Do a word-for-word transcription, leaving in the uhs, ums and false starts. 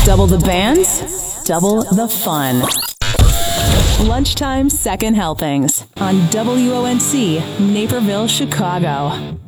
Double the bands, double the fun. Lunchtime Second Helpings on W O N C, Naperville, Chicago.